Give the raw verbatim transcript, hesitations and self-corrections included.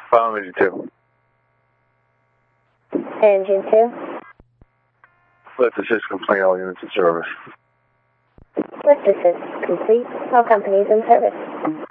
File engine two. Engine two. Lift assist complete, all units in service. Lift assist complete, all companies in service.